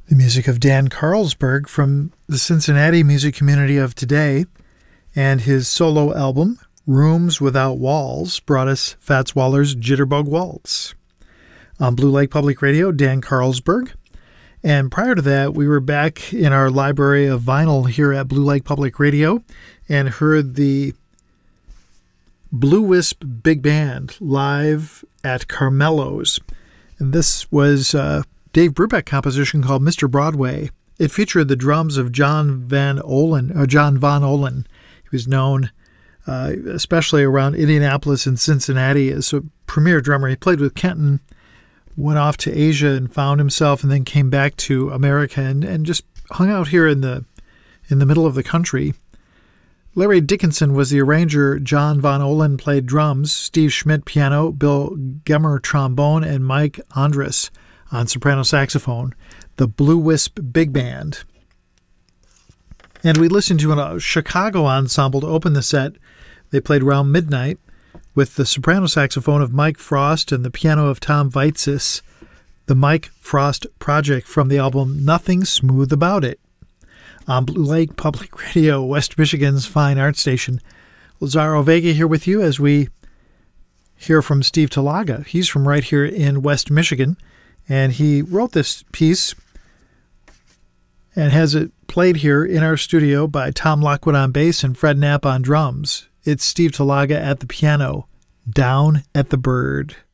The music of Dan Carlsberg from the Cincinnati music community of today, and his solo album, Rooms Without Walls, brought us Fats Waller's Jitterbug Waltz. On Blue Lake Public Radio, Dan Carlsberg. And prior to that, we were back in our library of vinyl here at Blue Lake Public Radio and heard the Blue Wisp Big Band live at Carmelo's. And this was Dave Brubeck composition called Mr. Broadway. It featured the drums of John Von Ohlen. He was known, especially around Indianapolis and Cincinnati, as a premier drummer. He played with Kenton, went off to Asia and found himself, and then came back to America and just hung out here in the middle of the country. Larry Dickinson was the arranger. John Von Ohlen played drums, Steve Schmidt piano, Bill Gemmer trombone, and Mike Andrus on soprano saxophone. The Blue Wisp Big Band. And we listened to a Chicago ensemble to open the set. They played around midnight with the soprano saxophone of Mike Frost and the piano of Tom Vaitzis, the Mike Frost Project from the album Nothing Smooth About It. On Blue Lake Public Radio, West Michigan's fine art station. Lazaro Vega here with you as we hear from Steve Talaga. He's from right here in West Michigan, and he wrote this piece and has it played here in our studio by Tom Lockwood on bass and Fred Knapp on drums. It's Steve Talaga at the piano, Down at the Bird.